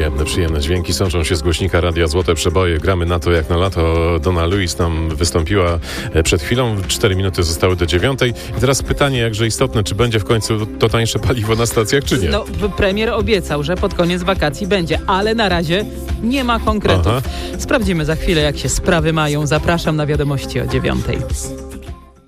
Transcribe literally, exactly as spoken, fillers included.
przyjemne, przyjemne dźwięki sączą się z głośnika Radia Złote Przeboje. Gramy na to jak na lato. Donna Lewis tam wystąpiła przed chwilą. Cztery minuty zostały do dziewiątej. I teraz pytanie jakże istotne, czy będzie w końcu to tańsze paliwo na stacjach, czy nie? No, premier obiecał, że pod koniec wakacji będzie, ale na razie nie ma konkretów. Aha. Sprawdzimy za chwilę, jak się sprawy mają. Zapraszam na wiadomości o dziewiątej.